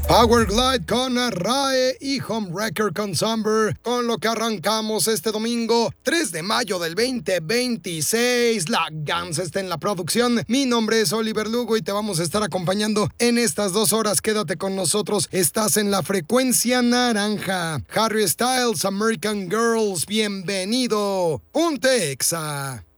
Powerglide con Arrae y Homewrecker con Somber, con lo que arrancamos este domingo 3 de mayo del 2026. La Guns está en la producción. Mi nombre es Oliver Lugo y te vamos a estar acompañando en estas 2 horas. Quédate con nosotros, estás en la frecuencia naranja. Harry Styles, American Girls, bienvenido. Ponte Exa.